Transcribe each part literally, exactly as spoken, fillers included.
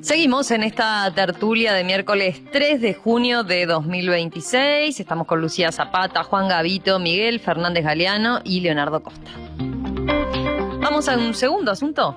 Seguimos en esta tertulia de miércoles tres de junio de dos mil veintiséis. Estamos con Lucía Zapata, Juan Gavito, Miguel Fernández Galeano y Leonardo Costa. Vamos a un segundo asunto.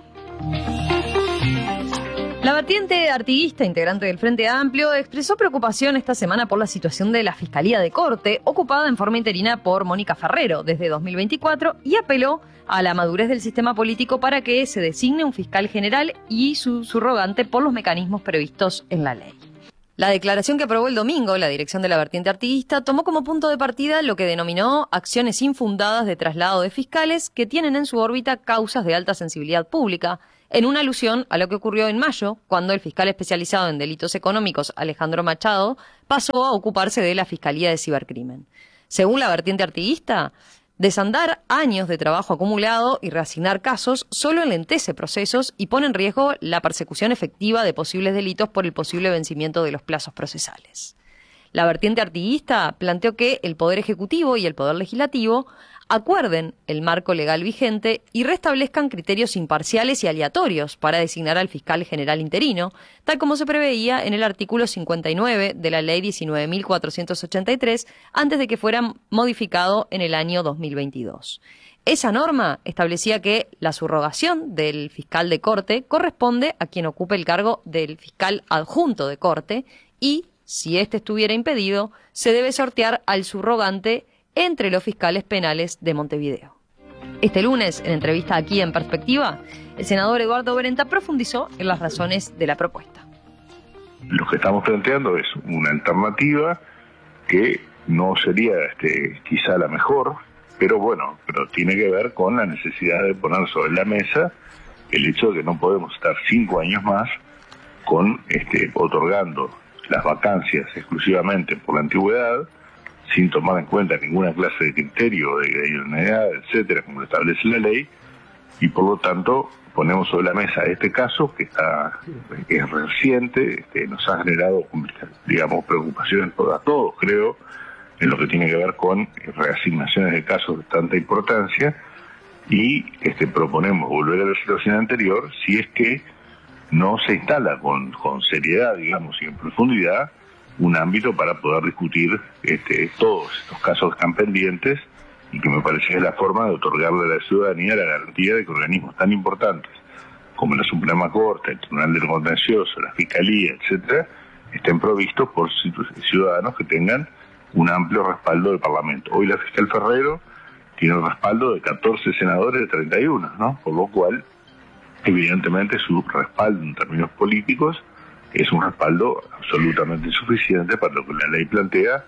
La vertiente artiguista, integrante del Frente Amplio, expresó preocupación esta semana por la situación de la Fiscalía de Corte, ocupada en forma interina por Mónica Ferrero desde dos mil veinticuatro, y apeló a la madurez del sistema político para que se designe un fiscal general y su subrogante por los mecanismos previstos en la ley. La declaración que aprobó el domingo la dirección de la vertiente artiguista tomó como punto de partida lo que denominó acciones infundadas de traslado de fiscales que tienen en su órbita causas de alta sensibilidad pública, en una alusión a lo que ocurrió en mayo, cuando el fiscal especializado en delitos económicos, Alejandro Machado, pasó a ocuparse de la Fiscalía de Cibercrimen. Según la vertiente artiguista, desandar años de trabajo acumulado y reasignar casos solo enlentece procesos y pone en riesgo la persecución efectiva de posibles delitos por el posible vencimiento de los plazos procesales. La vertiente artiguista planteó que el Poder Ejecutivo y el Poder Legislativo acuerden el marco legal vigente y restablezcan criterios imparciales y aleatorios para designar al fiscal general interino, tal como se preveía en el artículo cincuenta y nueve de la Ley diecinueve mil cuatrocientos ochenta y tres, antes de que fuera modificado en el año dos mil veintidós. Esa norma establecía que la subrogación del fiscal de corte corresponde a quien ocupe el cargo del fiscal adjunto de corte y, si éste estuviera impedido, se debe sortear al subrogante entre los fiscales penales de Montevideo. Este lunes, en entrevista aquí en Perspectiva, el senador Eduardo Berenta profundizó en las razones de la propuesta. Lo que estamos planteando es una alternativa que no sería este, quizá la mejor, pero bueno, pero tiene que ver con la necesidad de poner sobre la mesa el hecho de que no podemos estar cinco años más con este, otorgando las vacancias exclusivamente por la antigüedad, sin tomar en cuenta ninguna clase de criterio, de idoneidad, etcétera, como lo establece la ley, y por lo tanto ponemos sobre la mesa este caso que está que es reciente, que nos ha generado, digamos, preocupaciones a todos, creo, en lo que tiene que ver con reasignaciones de casos de tanta importancia, y este proponemos volver a la situación anterior si es que no se instala con, con seriedad, digamos, y en profundidad, un ámbito para poder discutir este, todos estos casos que están pendientes, y que me parece que es la forma de otorgarle a la ciudadanía la garantía de que organismos tan importantes como la Suprema Corte, el Tribunal del Contencioso, la Fiscalía, etcétera, estén provistos por ciudadanos que tengan un amplio respaldo del Parlamento. Hoy la fiscal Ferrero tiene el respaldo de catorce senadores de treinta y uno, ¿no? Por lo cual, evidentemente, su respaldo en términos políticos es un respaldo absolutamente insuficiente para lo que la ley plantea.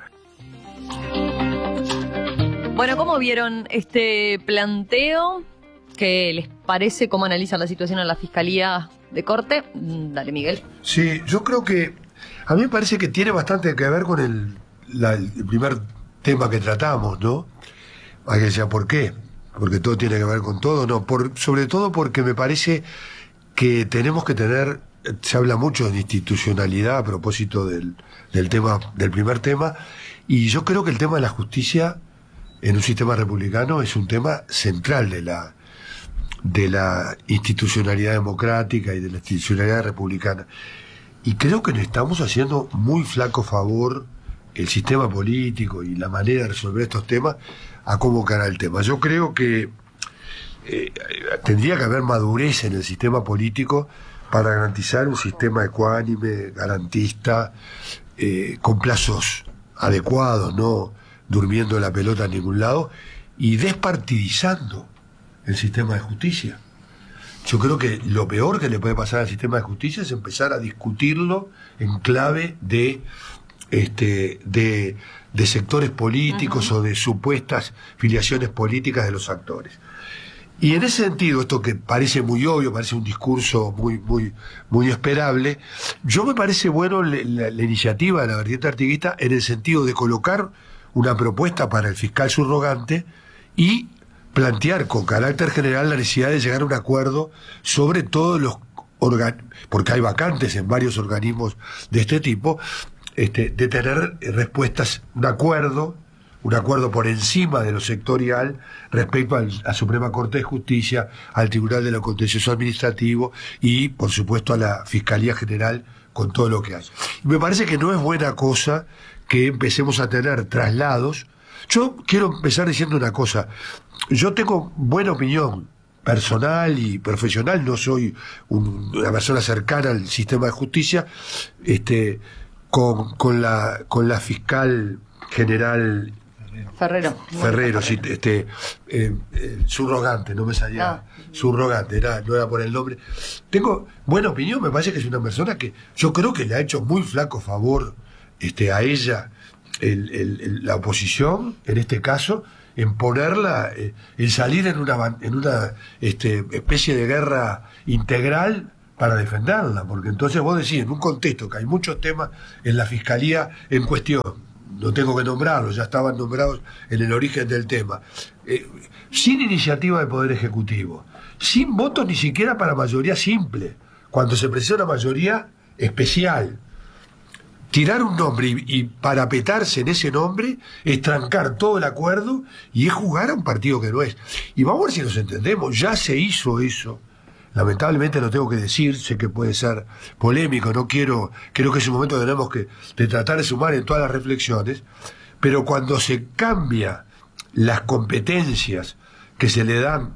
Bueno, ¿cómo vieron este planteo? ¿Qué les parece? ¿Cómo analizan la situación en la Fiscalía de Corte? Dale, Miguel. Sí, yo creo que a mí me parece que tiene bastante que ver con el, la, el primer tema que tratamos, ¿no? Hay que decir, ¿por qué? Porque todo tiene que ver con todo, ¿no? Por, sobre todo porque me parece que tenemos que tener... Se habla mucho de institucionalidad a propósito del, del tema, del primer tema, y yo creo que el tema de la justicia en un sistema republicano es un tema central de la de la institucionalidad democrática y de la institucionalidad republicana. Y creo que le estamos haciendo muy flaco favor el sistema político y la manera de resolver estos temas a convocar al tema. Yo creo que eh, tendría que haber madurez en el sistema político para garantizar un sistema ecuánime, garantista, eh, con plazos adecuados, no durmiendo la pelota en ningún lado, y despartidizando el sistema de justicia. Yo creo que lo peor que le puede pasar al sistema de justicia es empezar a discutirlo en clave de este de, de sectores políticos uh-huh. o de supuestas filiaciones políticas de los actores. Y en ese sentido, esto que parece muy obvio, parece un discurso muy muy muy esperable, yo me parece bueno la, la, la iniciativa de la vertiente artiguista en el sentido de colocar una propuesta para el fiscal subrogante y plantear con carácter general la necesidad de llegar a un acuerdo sobre todos los organismos, porque hay vacantes en varios organismos de este tipo, este, de tener respuestas, un acuerdo un acuerdo por encima de lo sectorial respecto al, a Suprema Corte de Justicia, al Tribunal de lo Contencioso Administrativo y, por supuesto, a la Fiscalía General con todo lo que hay. Me parece que no es buena cosa que empecemos a tener traslados. Yo quiero empezar diciendo una cosa. Yo tengo buena opinión personal y profesional, no soy un, una persona cercana al sistema de justicia, este, con, con la con la fiscal general Ferrero. Ferrero, sí, este, eh, eh, subrogante, no me salía, ah. subrogante, era, no era por el nombre. Tengo buena opinión, me parece que es una persona que yo creo que le ha hecho muy flaco favor este, a ella, el, el, el, la oposición, en este caso, en ponerla, eh, en salir en una, en una este, especie de guerra integral para defenderla, porque entonces vos decís, en un contexto que hay muchos temas en la Fiscalía en cuestión, no tengo que nombrarlos, ya estaban nombrados en el origen del tema, eh, sin iniciativa del Poder Ejecutivo, sin votos ni siquiera para mayoría simple, cuando se precisa una mayoría especial. Tirar un nombre y, y parapetarse en ese nombre es trancar todo el acuerdo y es jugar a un partido que no es. Y vamos a ver si nos entendemos, ya se hizo eso. Lamentablemente lo tengo que decir, sé que puede ser polémico, no quiero, creo que es un momento que tenemos que de tratar de sumar en todas las reflexiones, pero cuando se cambia las competencias que se le dan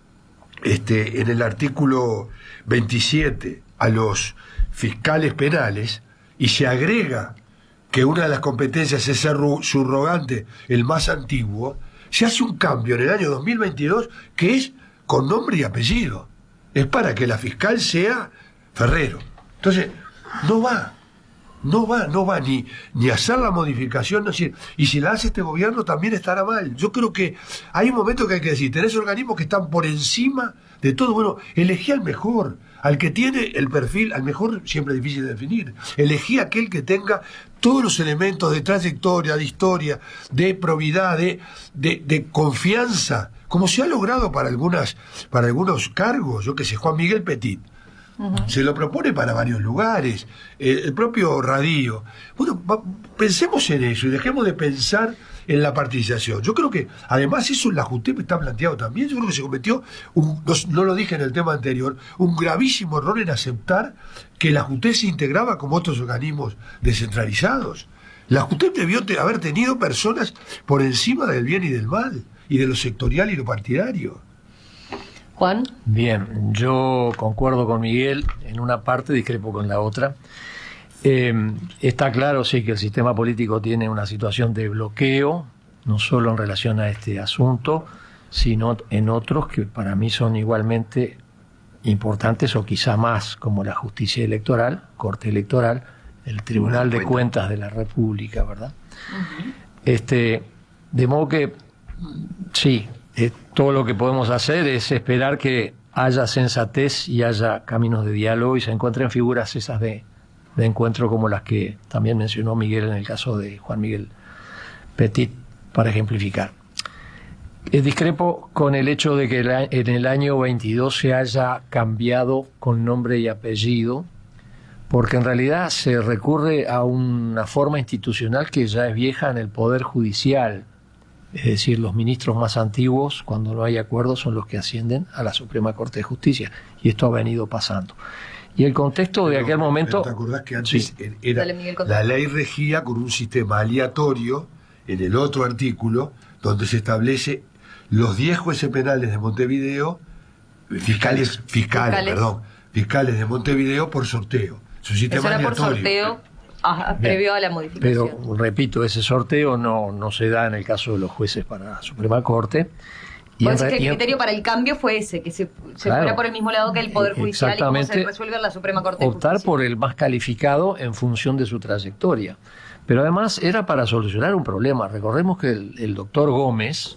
este, en el artículo veintisiete a los fiscales penales, y se agrega que una de las competencias es ser subrogante, el más antiguo, se hace un cambio en el año dos mil veintidós que es con nombre y apellido. Es para que la fiscal sea Ferrero. Entonces, no va, no va, no va ni, ni hacer la modificación, no decir, y si la hace este gobierno también estará mal. Yo creo que hay un momento que hay que decir, tenés organismos que están por encima de todo. Bueno, elegí al mejor, al que tiene el perfil, al mejor siempre es difícil de definir. Elegí aquel que tenga todos los elementos de trayectoria, de historia, de probidad, de, de, de confianza, como se ha logrado para algunas, para algunos cargos, yo que sé, Juan Miguel Petit. Uh-huh. Se lo propone para varios lugares, eh, el propio Radío. Bueno, va, pensemos en eso y dejemos de pensar en la partidización. Yo creo que, además, eso en la JUTEP está planteado también. Yo creo que se cometió, un, no, no lo dije en el tema anterior, un gravísimo error en aceptar que la JUTEP se integraba como otros organismos descentralizados. La JUTEP debió te, haber tenido personas por encima del bien y del mal, y de lo sectorial y lo partidario. Juan. Bien, yo concuerdo con Miguel en una parte, discrepo con la otra. Eh, está claro, sí, que el sistema político tiene una situación de bloqueo, no solo en relación a este asunto, sino en otros que para mí son igualmente importantes o quizá más, como la justicia electoral, Corte Electoral, el Tribunal de Cuentas de la República, ¿verdad? Uh-huh. Este, de modo que, sí, eh, todo lo que podemos hacer es esperar que haya sensatez y haya caminos de diálogo y se encuentren figuras esas de, de encuentro como las que también mencionó Miguel en el caso de Juan Miguel Petit, para ejemplificar. Eh, discrepo con el hecho de que la, en el año veintidós se haya cambiado con nombre y apellido, porque en realidad se recurre a una forma institucional que ya es vieja en el Poder Judicial. Es decir, los ministros más antiguos, cuando no hay acuerdo, son los que ascienden a la Suprema Corte de Justicia. Y esto ha venido pasando. Y el contexto de aquel momento... ¿Te acordás que antes sí. era, Dale, Miguel, la ley regía con un sistema aleatorio en el otro artículo, donde se establece los diez jueces penales de Montevideo, fiscales, fiscales, fiscales. perdón, fiscales de Montevideo por sorteo. Es un sistema Eso era aleatorio. por sorteo. Ajá, previo a la modificación. Pero, repito, ese sorteo no, no se da en el caso de los jueces para la Suprema Corte. Y en, que el criterio en, para el cambio fue ese, que se, se claro, fuera por el mismo lado que el Poder Judicial y cómo se resuelve en la Suprema Corte de optar Justicia. Por el más calificado en función de su trayectoria. Pero además era para solucionar un problema. Recordemos que el, el doctor Gómez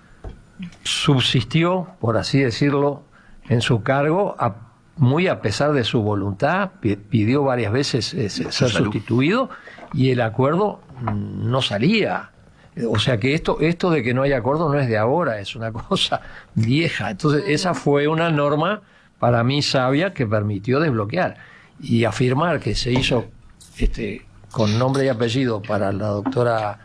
subsistió, por así decirlo, en su cargo a muy a pesar de su voluntad, pidió varias veces eh, ser sustituido y el acuerdo no salía. O sea que esto, esto de que no hay acuerdo no es de ahora, es una cosa vieja. Entonces esa fue una norma para mí sabia que permitió desbloquear y afirmar que se hizo este con nombre y apellido para la doctora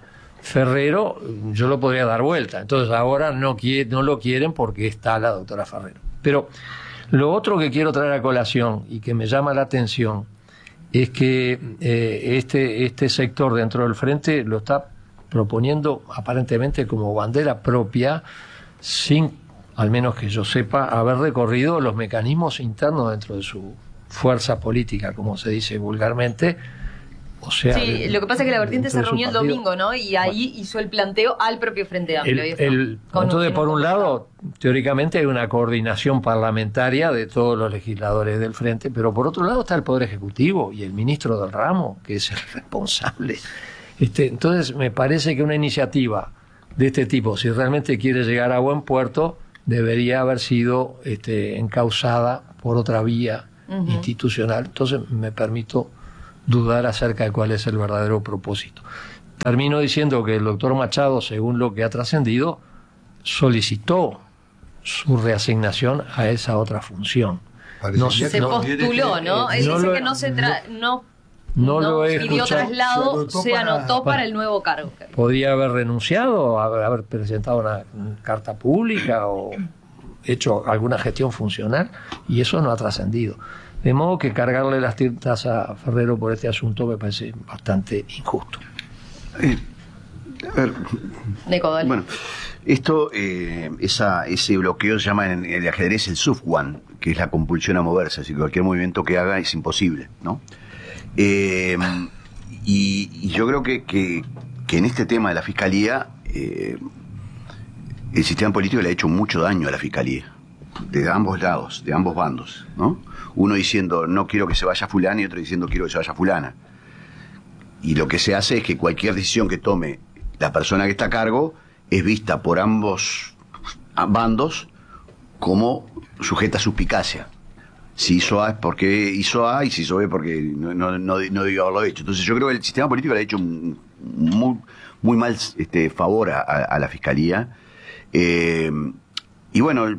Ferrero, yo lo podría dar vuelta. Entonces ahora no, quiere, no lo quieren porque está la doctora Ferrero. Pero lo otro que quiero traer a colación y que me llama la atención es que eh, este, este sector dentro del Frente lo está proponiendo aparentemente como bandera propia, sin, al menos que yo sepa, haber recorrido los mecanismos internos dentro de su fuerza política, como se dice vulgarmente. O sea, sí, de, lo que pasa es que la vertiente se reunió el partido. domingo, ¿no? Y ahí bueno. hizo el planteo al propio Frente Amplio. El, el, entonces, por un lado, teóricamente hay una coordinación parlamentaria de todos los legisladores del Frente, pero por otro lado está el Poder Ejecutivo y el ministro del ramo, que es el responsable. Este, entonces, me parece que una iniciativa de este tipo, si realmente quiere llegar a buen puerto, debería haber sido este, encauzada por otra vía uh-huh. institucional. Entonces, me permito dudar acerca de cuál es el verdadero propósito. Termino diciendo que el doctor Machado, según lo que ha trascendido, solicitó su reasignación a esa otra función. No se, se postuló, ¿no? Él no dice lo, que no se tra no, no, no lo he pidió escuchado. traslado, se anotó, se anotó para, para el nuevo cargo. Podría haber renunciado, haber presentado una carta pública o hecho alguna gestión funcional, y eso no ha trascendido. De modo que cargarle las tintas a Ferrero por este asunto me parece bastante injusto. Eh, a ver, Neco, dale. Bueno, esto, eh, esa, ese bloqueo se llama en el ajedrez el Sufwan, que es la compulsión a moverse, así que cualquier movimiento que haga es imposible, ¿no? Eh, y, y yo creo que, que, que en este tema de la Fiscalía, eh, el sistema político le ha hecho mucho daño a la Fiscalía, de ambos lados, de ambos bandos, ¿no? Uno diciendo no quiero que se vaya fulana y otro diciendo quiero que se vaya fulana. Y lo que se hace es que cualquier decisión que tome la persona que está a cargo es vista por ambos bandos como sujeta a suspicacia. Si hizo A es porque hizo A y si hizo B porque no, no, no, no debió haberlo hecho. Entonces yo creo que el sistema político le ha hecho un muy, muy mal este, favor a, a la Fiscalía. Eh, y bueno,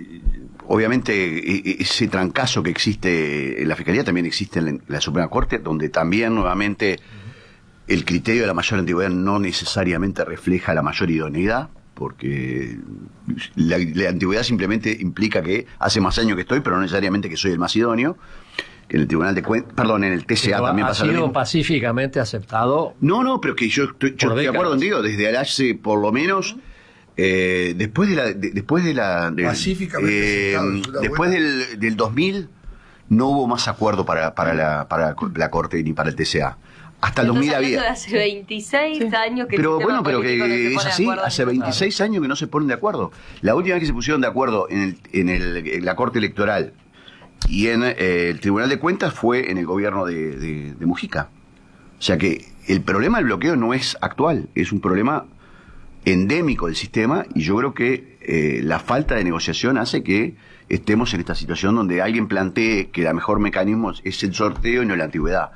obviamente ese trancazo que existe en la Fiscalía también existe en la Suprema Corte, donde también nuevamente el criterio de la mayor antigüedad no necesariamente refleja la mayor idoneidad, porque la, la antigüedad simplemente implica que hace más años que estoy, pero no necesariamente que soy el más idóneo. En el Tribunal de Cuentas, perdón, en el T C A pero también pasa lo mismo. ¿Ha sido pacíficamente aceptado? No, no, pero que yo estoy, yo estoy de acuerdo contigo, desde hace por lo menos... Eh, después de la de, después de la de, pacíficamente eh, después del, del dos mil no hubo más acuerdo para para la para la Corte ni para el T C A. Hasta el dos mil había. De hace veintiséis sí. años que pero bueno, pero que no es así, hace veintiséis años que no se ponen de acuerdo. La última vez que se pusieron de acuerdo en el, en, el, en la Corte Electoral y en eh, el Tribunal de Cuentas fue en el gobierno de, de, de Mujica. O sea que el problema del bloqueo no es actual, es un problema endémico del sistema, y yo creo que eh, la falta de negociación hace que estemos en esta situación donde alguien plantee que el mejor mecanismo es el sorteo y no la antigüedad.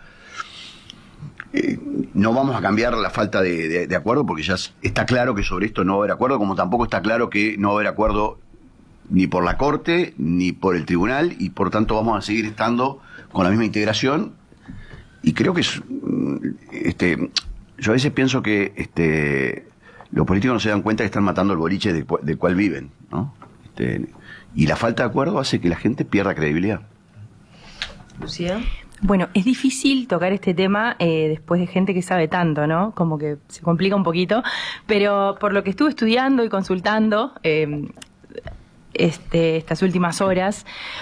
Eh, no vamos a cambiar la falta de, de, de acuerdo, porque ya está claro que sobre esto no va a haber acuerdo, como tampoco está claro que no va a haber acuerdo ni por la Corte ni por el Tribunal, y por tanto vamos a seguir estando con la misma integración. Y creo que es, este, yo a veces pienso que este los políticos no se dan cuenta que están matando el boliche del, del cual viven, ¿no? Este, y la falta de acuerdo hace que la gente pierda credibilidad. Lucía. Bueno, es difícil tocar este tema eh, después de gente que sabe tanto, ¿no? Como que se complica un poquito, pero por lo que estuve estudiando y consultando eh, este, estas últimas horas,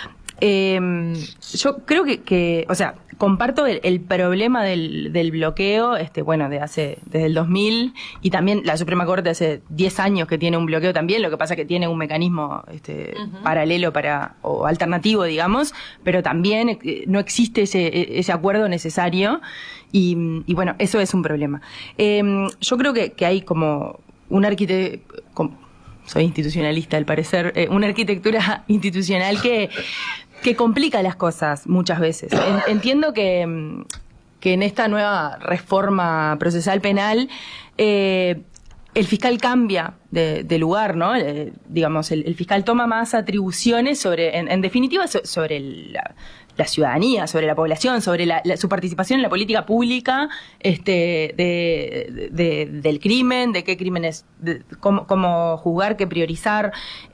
eh, yo creo que, que, o sea, comparto el, el problema del, del bloqueo, este, bueno, de hace, desde el dos mil, y también la Suprema Corte hace diez años que tiene un bloqueo también, lo que pasa que tiene un mecanismo este, uh-huh. paralelo para, o alternativo, digamos, pero también eh, no existe ese, ese acuerdo necesario, y, y bueno, eso es un problema. Eh, yo creo que, que hay como un arquitecto, soy institucionalista al parecer, eh, una arquitectura institucional que que complica las cosas muchas veces. Entiendo que, que en esta nueva reforma procesal penal eh, el fiscal cambia de, de lugar, ¿no? Eh, digamos, el, el fiscal toma más atribuciones sobre, en, en definitiva, so, sobre la, la ciudadanía, sobre la población, sobre la, la, su participación en la política pública, este, de, de, de, del crimen, de qué crímenes, de, cómo, cómo juzgar, qué priorizar,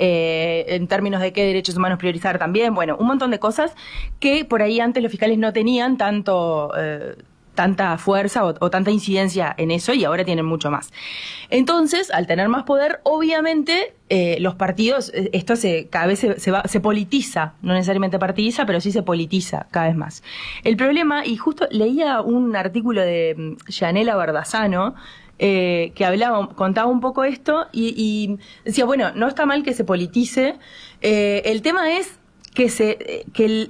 eh, en términos de qué derechos humanos priorizar también, bueno, un montón de cosas que por ahí antes los fiscales no tenían tanto... Eh, tanta fuerza o, o tanta incidencia en eso, y ahora tienen mucho más. Entonces, al tener más poder, obviamente eh, los partidos, esto se cada vez se, se, va, se politiza, no necesariamente partidiza, pero sí se politiza cada vez más. El problema, y justo leía un artículo de Yanela Bardazano, eh, que hablaba, contaba un poco esto, y, y decía, bueno, no está mal que se politice, eh, el tema es que, se, que el...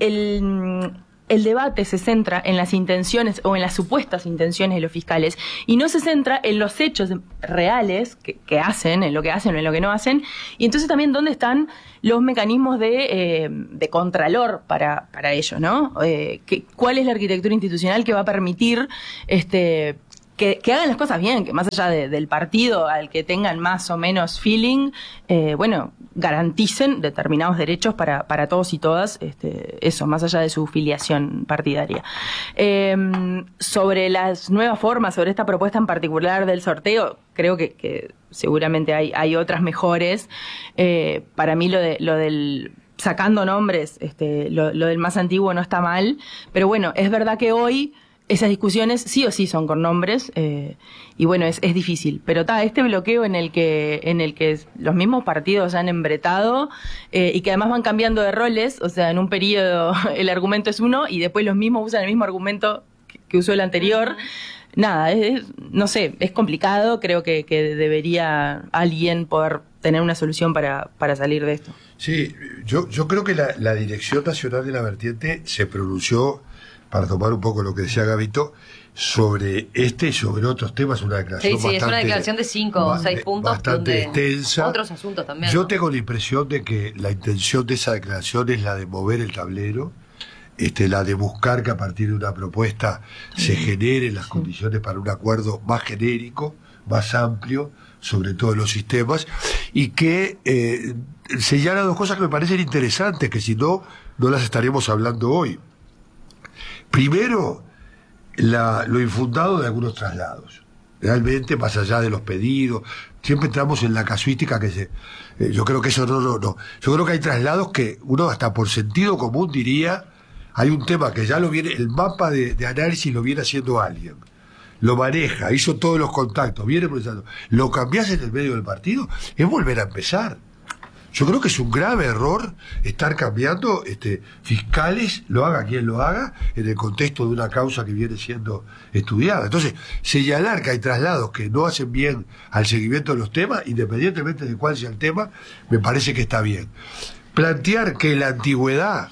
el el debate se centra en las intenciones o en las supuestas intenciones de los fiscales y no se centra en los hechos reales que, que hacen, en lo que hacen o en lo que no hacen, y entonces también dónde están los mecanismos de, eh, de contralor para, para ello, ¿no? Eh, que, ¿Cuál es la arquitectura institucional que va a permitir este Que, que hagan las cosas bien, que más allá de, del partido al que tengan más o menos feeling, eh, bueno, garanticen determinados derechos para, para todos y todas, este, eso, más allá de su filiación partidaria. Eh, sobre las nuevas formas, sobre esta propuesta en particular del sorteo, creo que, que seguramente hay, hay otras mejores. Eh, para mí lo de lo del... sacando nombres, este, lo, lo del más antiguo no está mal, pero bueno, es verdad que hoy esas discusiones sí o sí son con nombres, eh, y bueno, es, es difícil. Pero está este bloqueo en el que en el que los mismos partidos han embretado, eh, y que además van cambiando de roles, o sea, en un periodo el argumento es uno y después los mismos usan el mismo argumento que, que usó el anterior. Nada, es, no sé, es complicado, creo que, que debería alguien poder tener una solución para, para salir de esto. Sí, yo, yo creo que la, la Dirección Nacional de la Vertiente se pronunció, para tomar un poco lo que decía Gabito, sobre este y sobre otros temas, una declaración sí, sí, bastante... es una declaración de cinco o seis puntos. Bastante extensa. Otros asuntos también. Yo ¿no? tengo la impresión de que la intención de esa declaración es la de mover el tablero, este, la de buscar que a partir de una propuesta se generen las sí. condiciones para un acuerdo más genérico, más amplio, sobre todos los sistemas, y que eh, señala dos cosas que me parecen interesantes, que si no, no las estaríamos hablando hoy. Primero, la, lo infundado de algunos traslados. Realmente, más allá de los pedidos, siempre entramos en la casuística que se... Eh, yo creo que eso no, no, no. Yo creo que hay traslados que uno hasta por sentido común diría, hay un tema que ya lo viene, el mapa de, de análisis lo viene haciendo alguien. Lo maneja, hizo todos los contactos, viene procesando. Lo cambiás en el medio del partido, es volver a empezar. Yo creo que es un grave error estar cambiando este, fiscales, lo haga quien lo haga, en el contexto de una causa que viene siendo estudiada. Entonces, señalar que hay traslados que no hacen bien al seguimiento de los temas, independientemente de cuál sea el tema, me parece que está bien. Plantear que la antigüedad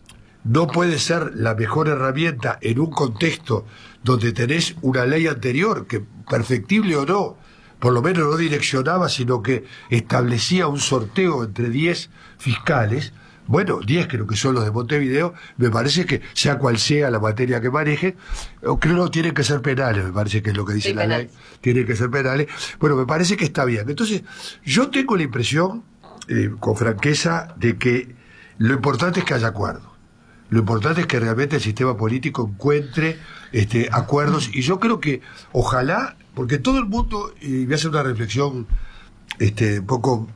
no puede ser la mejor herramienta en un contexto donde tenés una ley anterior, que perfectible o no, por lo menos no direccionaba, sino que establecía un sorteo entre diez fiscales, bueno, diez creo que son los de Montevideo, me parece que sea cual sea la materia que maneje, creo que no tienen que ser penales, me parece que es lo que dice sí, la penal. ley, tienen que ser penales, bueno, me parece que está bien. Entonces, yo tengo la impresión, eh, con franqueza, de que lo importante es que haya acuerdo. Lo importante es que realmente el sistema político encuentre este, acuerdos, y yo creo que ojalá, porque todo el mundo, y voy a hacer una reflexión este, un poco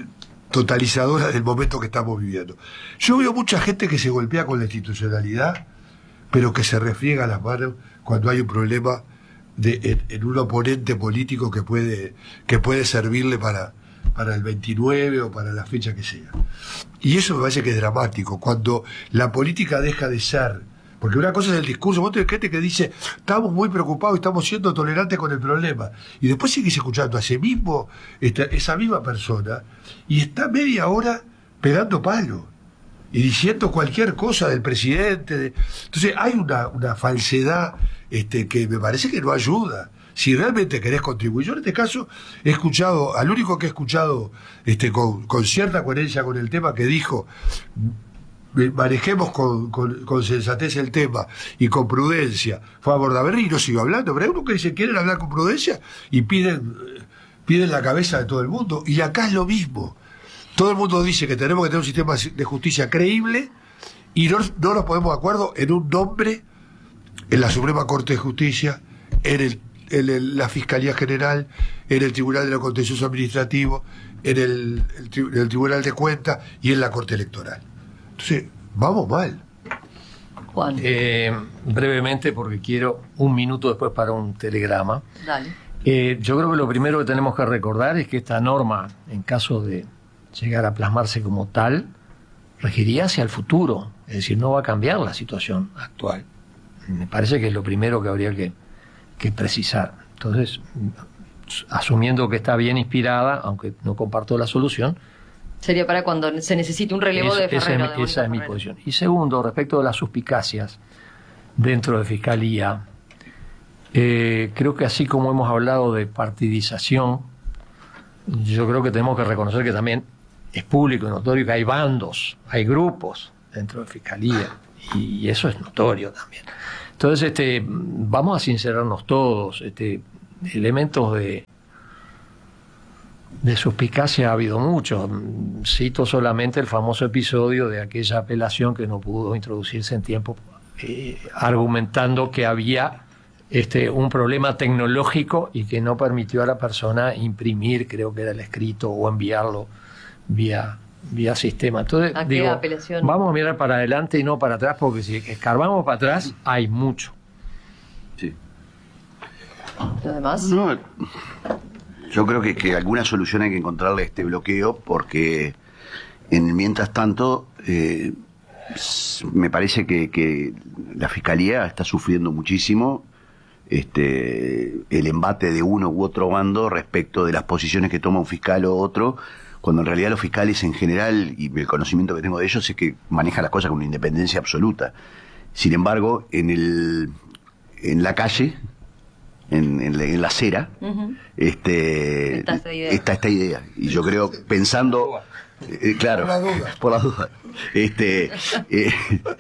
totalizadora del momento que estamos viviendo. Yo veo mucha gente que se golpea con la institucionalidad, pero que se refriega las manos cuando hay un problema de, en, en un oponente político que puede, que puede servirle para, para el veintinueve o para la fecha que sea. Y eso me parece que es dramático, cuando la política deja de ser, porque una cosa es el discurso, vos tenés gente que dice, estamos muy preocupados y estamos siendo tolerantes con el problema, y después sigues escuchando a ese mismo, esta, esa misma persona, y está media hora pegando palo, y diciendo cualquier cosa del presidente, de... entonces hay una, una falsedad este, que me parece que no ayuda. Si realmente querés contribuir, yo en este caso he escuchado, al único que he escuchado este, con, con cierta coherencia con el tema, que dijo, manejemos con, con, con sensatez el tema y con prudencia, fue a Bordaberry, y no sigo hablando, pero hay uno que dice, quieren hablar con prudencia y piden piden la cabeza de todo el mundo. Y acá es lo mismo. Todo el mundo dice que tenemos que tener un sistema de justicia creíble y no, no nos ponemos de acuerdo en un nombre en la Suprema Corte de Justicia, en, el, en el, la Fiscalía General, en el Tribunal de lo Contencioso Administrativo, en el, el, el Tribunal de Cuentas y en la Corte Electoral. Entonces, vamos mal. Juan. Eh, brevemente, porque quiero un minuto después para un telegrama. Dale. Eh, yo creo que lo primero que tenemos que recordar es que esta norma, en caso de llegar a plasmarse como tal, regiría hacia el futuro, es decir, no va a cambiar la situación actual. Me parece que es lo primero que habría que, que precisar. Entonces, asumiendo que está bien inspirada, aunque no comparto la solución, sería para cuando se necesite un relevo es, de Ferrero. Esa es, mi, esa es mi posición. Y segundo, respecto de las suspicacias dentro de Fiscalía, eh, creo que así como hemos hablado de partidización, yo creo que tenemos que reconocer que también es público y notorio que hay bandos, hay grupos dentro de Fiscalía, y eso es notorio también. Entonces, este, vamos a sincerarnos todos, este, elementos de, de suspicacia ha habido muchos. Cito solamente el famoso episodio de aquella apelación que no pudo introducirse en tiempo, eh, argumentando que había este, un problema tecnológico y que no permitió a la persona imprimir, creo que era el escrito, o enviarlo vía, vía sistema. Entonces, ¿a qué digo, apelación? Vamos a mirar para adelante y no para atrás, porque si escarbamos para atrás, hay mucho. Sí. ¿Lo demás? No, yo creo que, que alguna solución hay que encontrarle a este bloqueo, porque en mientras tanto eh, me parece que, que la Fiscalía está sufriendo muchísimo este el embate de uno u otro bando respecto de las posiciones que toma un fiscal o otro, cuando en realidad los fiscales en general, y el conocimiento que tengo de ellos, es que manejan las cosas con una independencia absoluta. Sin embargo, en el en la calle, en, en, la, en la acera, uh-huh. este, está, esta idea. está esta idea. Y yo creo, pensando, eh, claro, por la duda, por la duda. Este, eh,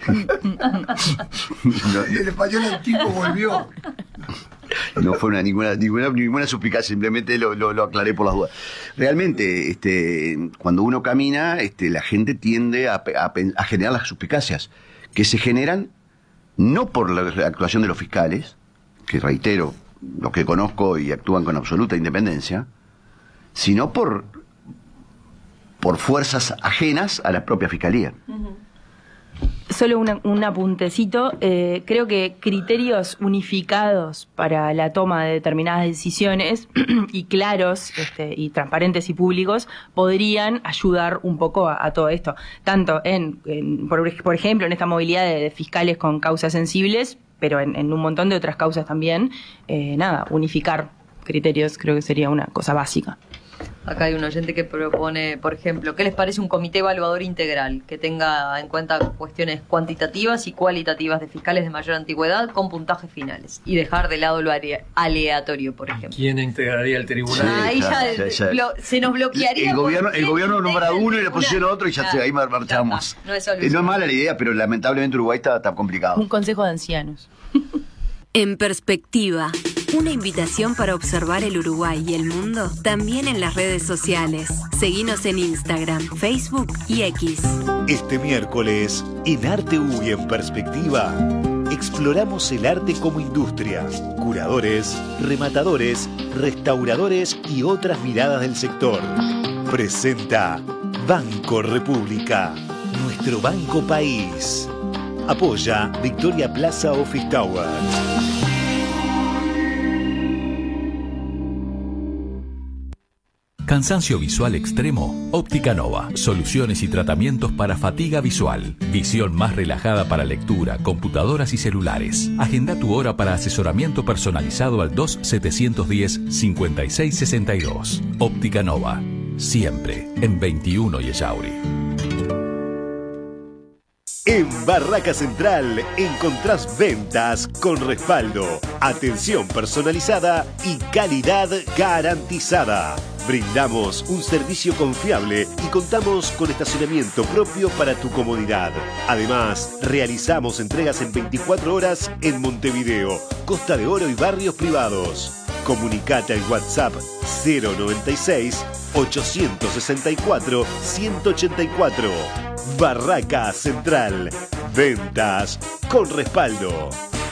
no, el español antiguo volvió. No fue una, ninguna, ninguna, ninguna suspicacia, simplemente lo, lo, lo aclaré por las dudas. Realmente, este, cuando uno camina, este, la gente tiende a, a, a generar las suspicacias, que se generan no por la actuación de los fiscales, que reitero, los que conozco y actúan con absoluta independencia, sino por, por fuerzas ajenas a la propia Fiscalía. Uh-huh. Solo una, un apuntecito, eh, creo que criterios unificados para la toma de determinadas decisiones y claros este, y transparentes y públicos podrían ayudar un poco a, a todo esto, tanto en, en por, por ejemplo en esta movilidad de, de fiscales con causas sensibles, pero en, en un montón de otras causas también. Eh, nada, unificar criterios creo que sería una cosa básica. Acá hay un oyente que propone, por ejemplo, ¿qué les parece un comité evaluador integral que tenga en cuenta cuestiones cuantitativas y cualitativas de fiscales de mayor antigüedad con puntajes finales y dejar de lado lo aleatorio, por ejemplo? ¿Quién integraría el tribunal? Sí, ahí ya, ya, ya, ya. se nos bloquearía. El gobierno, el gobierno nombra uno y le posiciona otro y ya claro, ahí marchamos. No es, eh, no es mala la idea, pero lamentablemente Uruguay está, está complicado. Un consejo de ancianos. En perspectiva, una invitación para observar el Uruguay y el mundo también en las redes sociales. Seguinos en Instagram, Facebook y X. Este miércoles, en Arte U y en Perspectiva, exploramos el arte como industria, curadores, rematadores, restauradores y otras miradas del sector. Presenta Banco República, nuestro banco país. Apoya Victoria Plaza Office Tower. Cansancio visual extremo, Óptica Nova. Soluciones y tratamientos para fatiga visual. Visión más relajada para lectura, computadoras y celulares. Agenda tu hora para asesoramiento personalizado al dos setecientos diez cincuenta y seis sesenta y dos. Óptica Nova. Siempre en veintiuno y Ellauri. En Barraca Central encontrás ventas con respaldo, atención personalizada y calidad garantizada. Brindamos un servicio confiable y contamos con estacionamiento propio para tu comodidad. Además, realizamos entregas en veinticuatro horas en Montevideo, Costa de Oro y barrios privados. Comunicate al WhatsApp cero noventa y seis, ochocientos sesenta y cuatro, ciento ochenta y cuatro. Barraca Central. Ventas con respaldo.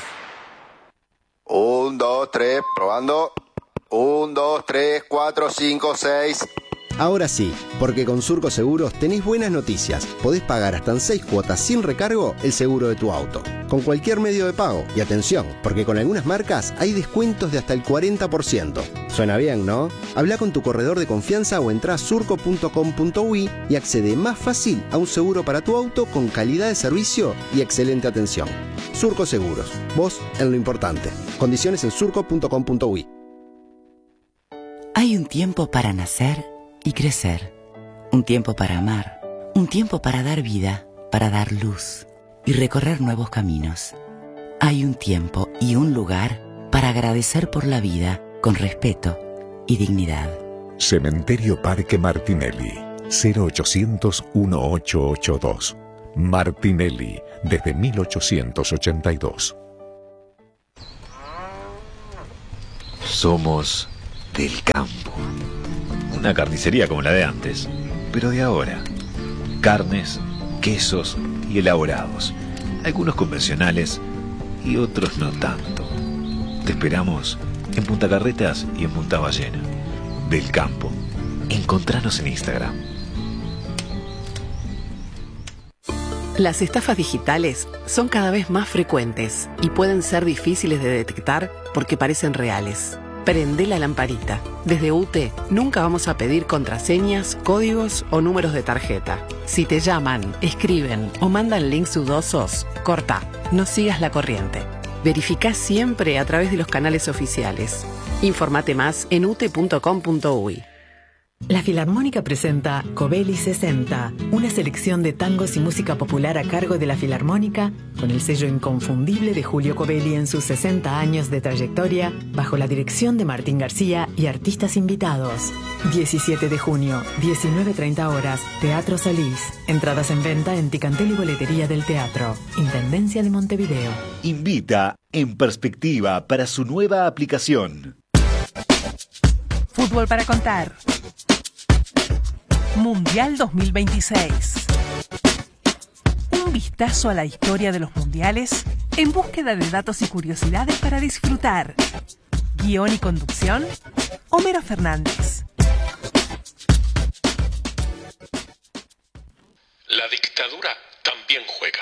Un, dos, tres, probando. Un, dos, tres, cuatro, cinco, seis. Ahora sí, porque con Surco Seguros tenés buenas noticias. Podés pagar hasta en seis cuotas sin recargo el seguro de tu auto, con cualquier medio de pago. Y atención, porque con algunas marcas hay descuentos de hasta el cuarenta por ciento. Suena bien, ¿no? Habla con tu corredor de confianza o entrá a surco punto com punto uy y accede más fácil a un seguro para tu auto con calidad de servicio y excelente atención. Surco Seguros, vos en lo importante. Condiciones en surco punto com punto uy. Hay un tiempo para nacer y crecer, un tiempo para amar, un tiempo para dar vida, para dar luz y recorrer nuevos caminos. Hay un tiempo y un lugar para agradecer por la vida con respeto y dignidad. Cementerio Parque Martinelli, cero ochocientos, dieciocho ochenta y dos. Martinelli, desde mil ochocientos ochenta y dos. Somos del campo. Una carnicería como la de antes, pero de ahora. Carnes, quesos y elaborados. Algunos convencionales y otros no tanto. Te esperamos en Punta Carretas y en Punta Ballena. Del campo. Encontranos en Instagram. Las estafas digitales son cada vez más frecuentes y pueden ser difíciles de detectar porque parecen reales. Prende la lamparita. Desde U T E nunca vamos a pedir contraseñas, códigos o números de tarjeta. Si te llaman, escriben o mandan links dudosos, corta. No sigas la corriente. Verificá siempre a través de los canales oficiales. Infórmate más en u t e punto com punto uy. La Filarmónica presenta Covelli sesenta, una selección de tangos y música popular a cargo de la Filarmónica, con el sello inconfundible de Julio Covelli en sus sesenta años de trayectoria, bajo la dirección de Martín García y artistas invitados. diecisiete de junio, diecinueve treinta horas, Teatro Solís. Entradas en venta en Ticantel y Boletería del Teatro. Intendencia de Montevideo. Invita En Perspectiva para su nueva aplicación. Fútbol para contar. Mundial dos mil veintiséis. Un vistazo a la historia de los mundiales en búsqueda de datos y curiosidades para disfrutar. Guión y conducción, Homero Fernández. La dictadura también juega.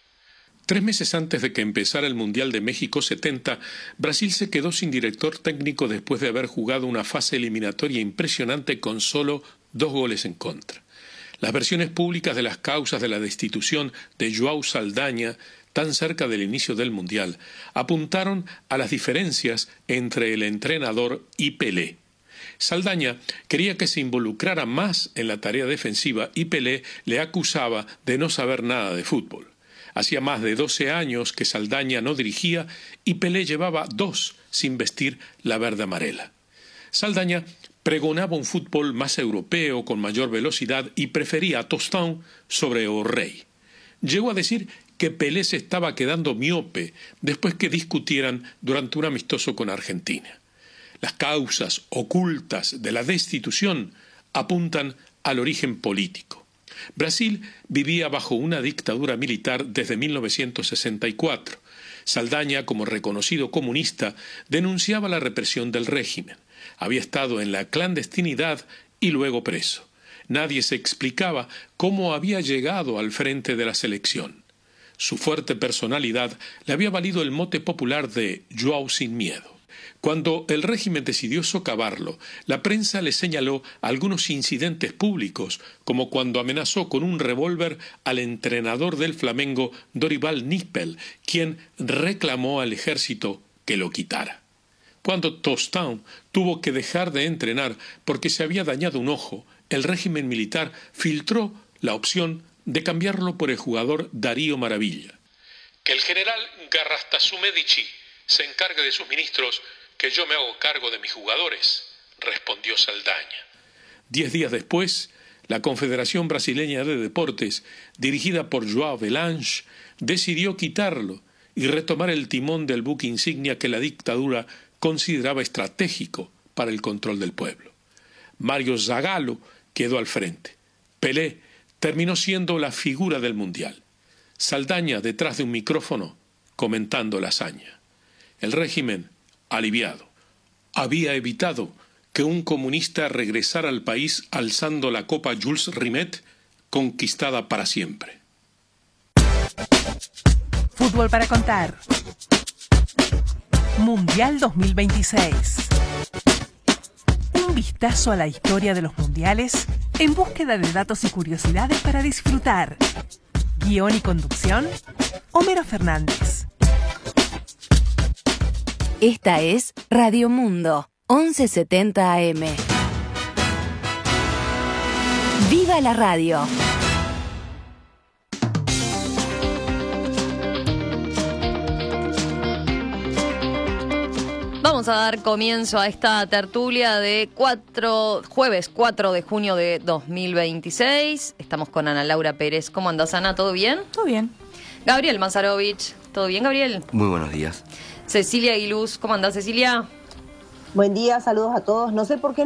Tres meses antes de que empezara el Mundial de México setenta, Brasil se quedó sin director técnico después de haber jugado una fase eliminatoria impresionante con solo dos goles en contra. Las versiones públicas de las causas de la destitución de João Saldanha, tan cerca del inicio del Mundial, apuntaron a las diferencias entre el entrenador y Pelé. Saldanha quería que se involucrara más en la tarea defensiva y Pelé le acusaba de no saber nada de fútbol. Hacía más de doce años que Saldanha no dirigía y Pelé llevaba dos sin vestir la verde amarela. Saldanha pregonaba un fútbol más europeo, con mayor velocidad, y prefería a Tostão sobre O'Reilly. Llegó a decir que Pelé se estaba quedando miope después que discutieran durante un amistoso con Argentina. Las causas ocultas de la destitución apuntan al origen político. Brasil vivía bajo una dictadura militar desde mil novecientos sesenta y cuatro. Saldanha, como reconocido comunista, denunciaba la represión del régimen. Había estado en la clandestinidad y luego preso. Nadie se explicaba cómo había llegado al frente de la selección. Su fuerte personalidad le había valido el mote popular de João sin miedo. Cuando el régimen decidió socavarlo, la prensa le señaló algunos incidentes públicos, como cuando amenazó con un revólver al entrenador del Flamengo, Dorival Nispel, quien reclamó al ejército que lo quitara. Cuando Tostão tuvo que dejar de entrenar porque se había dañado un ojo, el régimen militar filtró la opción de cambiarlo por el jugador Darío Maravilla. Que el general Garrastazu Medici se encargue de sus ministros, que yo me hago cargo de mis jugadores, respondió Saldanha. Diez días después, la Confederación Brasileña de Deportes, dirigida por João Belange, decidió quitarlo y retomar el timón del buque insignia que la dictadura consideraba estratégico para el control del pueblo. Mario Zagallo quedó al frente. Pelé terminó siendo la figura del Mundial. Saldaña detrás de un micrófono comentando la hazaña. El régimen, aliviado, había evitado que un comunista regresara al país alzando la copa Jules Rimet, conquistada para siempre. Fútbol para contar. Mundial dos mil veintiséis. Un vistazo a la historia de los mundiales en búsqueda de datos y curiosidades para disfrutar. Guión y conducción, Homero Fernández. Esta es Radio Mundo, once setenta A M. ¡Viva la radio! Vamos a dar comienzo a esta tertulia de cuatro, jueves cuatro de junio de dos mil veintiséis. Estamos con Ana Laura Pérez. ¿Cómo andás, Ana? ¿Todo bien? Todo bien. Gabriel Manzarovich. ¿Todo bien, Gabriel? Muy buenos días. Cecilia Aguiluz. ¿Cómo andás, Cecilia? Buen día, saludos a todos. No sé por qué